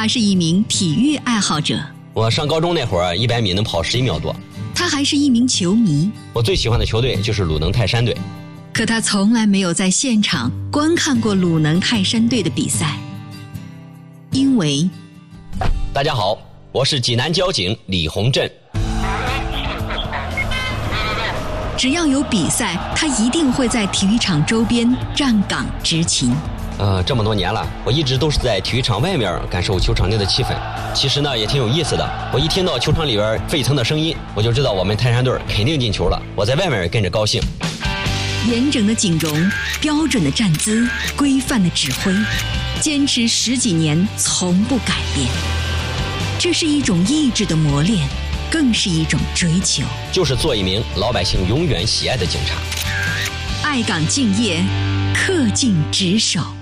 他是一名体育爱好者。 我上高中那会儿，100米能跑11秒多。 他还是一名球迷。 我最喜欢的球队就是鲁能泰山队。 可他从来没有在现场观看过鲁能泰山队的比赛，因为…… 大家好，我是济南交警李洪振。 只要有比赛，他一定会在体育场周边站岗执勤。 这么多年了，我一直都是在体育场外面感受球场内的气氛。其实呢，也挺有意思的。我一听到球场里边沸腾的声音，我就知道我们泰山队肯定进球了。我在外面也跟着高兴。 严整的警容，标准的站姿，规范的指挥，坚持10几年，从不改变。这是一种意志的磨练，更是一种追求。 就是做一名老百姓永远喜爱的警察。 爱岗敬业，恪尽职守。